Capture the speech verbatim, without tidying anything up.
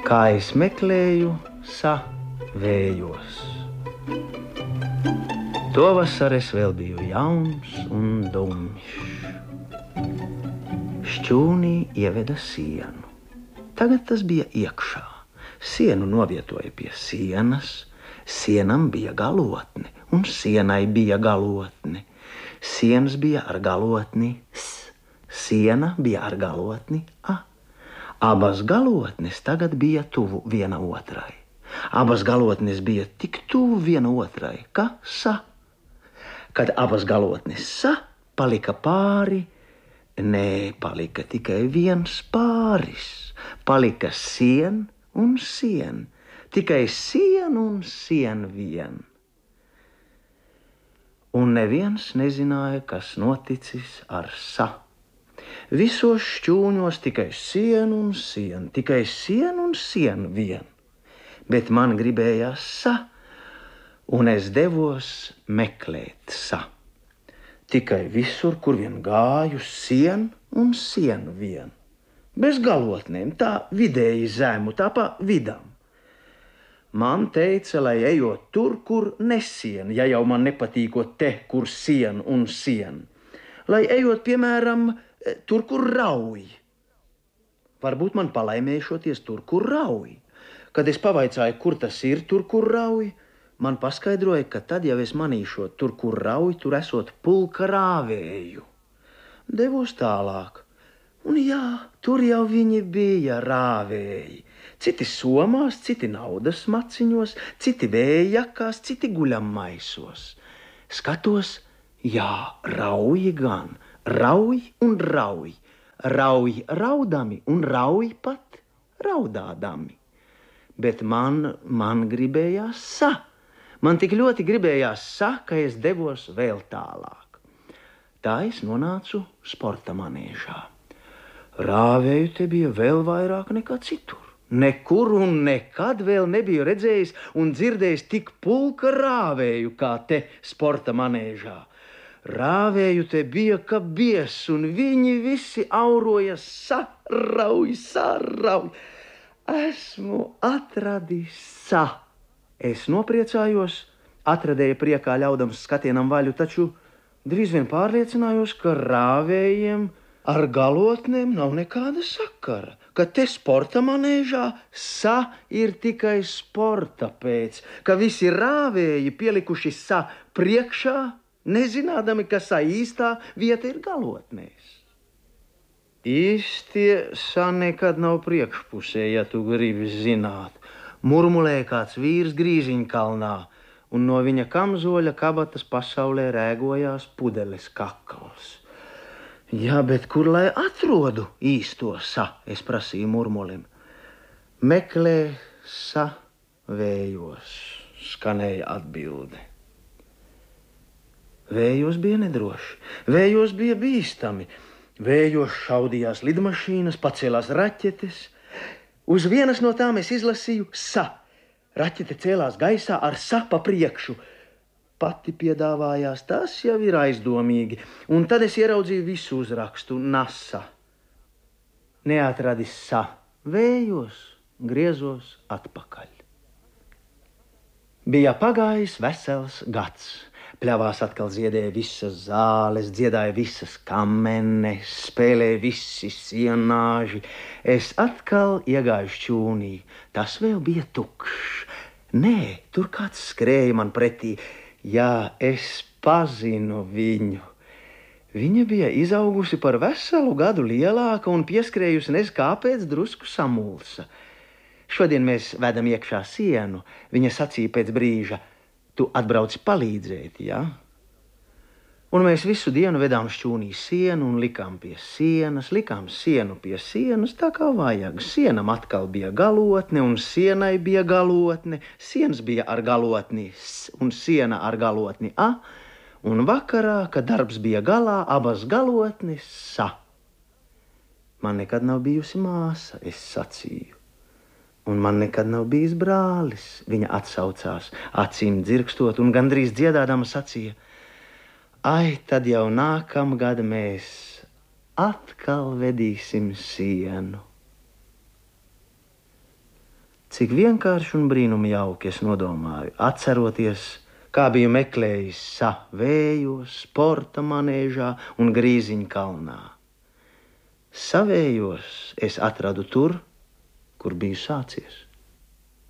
Kā es meklēju sa vējos. To vasaru es vēl biju jauns un dumjš. Šķūnī ieveda sienu. Tagad tas bija iekšā. Sienu novietoja pie sienas. Sienam bija galotne, un sienai bija galotne. Sienas bija ar galotni s. Siena bija ar galotni a. Abas galotnes tagad bija tuvu viena otrai. Abas galotnes bija tik tuvu viena otrai, ka sa. Kad abas galotnes sa palika pāri, nē, palika tikai viens pāris. Palika sien un sien. Tikai sien un sien vien. Un neviens nezināja, kas noticis ar sa. Visos šķūņos tikai sien un sien, tikai sien un sien vien. Bet man gribējās sa, un es devos meklēt sa. Tikai visur, kur vien gāju, sien un sien vien. Bez galotnēm, tā vidēji zemu, tā pa vidam. Man teica, lai ejot tur, kur nesien, ja jau man nepatīkot te, kur sien un sien. Lai ejot, piemēram, tur, kur rauj. Varbūt man palaimēšoties tur, kur rauj. Kad es pavaicāju, kur tas ir, tur, kur rauj, man paskaidroja, ka tad, ja es manīšot tur, kur rauj, tur esot pulka rāvēju. Devos tālāk. Un jā, tur jau viņi bija rāvēji. Citi somās, citi naudas maciņos, citi vējjakās, citi guļam maisos. Skatos, jā, rauji gan, rauj un rauj. Rauj raudami un rauj pat raudādami. Bet man, man gribējās sa. Man tik ļoti gribējās sa, ka es devos vēl tālāk. Tā es nonācu sporta manēžā. Rāvēju te bija vēl vairāk nekā citur. Nekur un nekad vēl nebiju redzējis un dzirdējis tik pulka rāvēju kā te sporta manēžā. Rāvēju te bija kā bies, un viņi visi auroja sa, rauj, sa, rauj. Esmu atradis sa. Es nopriecājos, atradēju priekā ļaudams skatienam vaļu, taču drīz vien pārliecinājos, ka rāvējiem ar galotnēm nav nekāda sakara, ka te sporta manēžā sa ir tikai sporta pēc, ka visi rāvēji pielikuši sa priekšā, nezinādami, ka sa īstā vieta ir galotnēs. Īstie sa nekad nav priekšpusē, ja tu gribi zināt. Murmulēja kāds vīrs Grīziņkalnā, un no viņa kamzoļa kabatas pasaulē rēgojās pudeles kakls. Jā, bet kur lai atrodu īsto sa, es prasīju murmulim. Meklē sa vējos, skanēja atbilde. Vējos bija nedroši, vējos bija bīstami, vējos šaudījās lidmašīnas, pacēlās raķetes. Uz vienas no tām es izlasīju sa. Raķete cēlās gaisā ar sa pa priekšu. Pati piedāvājās, tas jau ir aizdomīgi, un tad es ieraudzīju visu uzrakstu nasa. Neatradis sa vējos, griezos atpakaļ. Bija pagājis vesels gads. Pļavās atkal ziedēja visas zāles, dziedāja visas kamenes, spēlēja visi sienāži. Es atkal iegāju šķūnī. Tas vēl bija tukšs. Nē, tur kāds skrēja man pretī. Jā, es pazinu viņu. Viņa bija izaugusi par veselu gadu lielāka un pieskrējusi nez kāpēc drusku samulsa. Šodien mēs vedam iekšā sienu. Viņa sacīja pēc brīža, tu atbrauci palīdzēt, jā? Un mēs visu dienu vedām šķūnī sienu un likām pie sienas, likām sienu pie sienas, tā kā vajag. Sienam atkal bija galotne un sienai bija galotne. Sienas bija ar galotni s un siena ar galotni a. Un vakarā, kad darbs bija galā, abas galotnes sa. Man nekad nav bijusi māsa, es sacīju. Un man nekad nav bijis brālis, viņa atsaucās, acīm dzirkstot un gandrīz dziedādama sacīja. Ai, tad jau nākamgad mēs atkal vedīsim sienu. Cik vienkārši un brīnumi jauki es nodomāju, atceroties, kā biju meklējis savējos, sporta manēžā un Grīziņu kalnā. Savējos es atradu tur, kur biju sācies.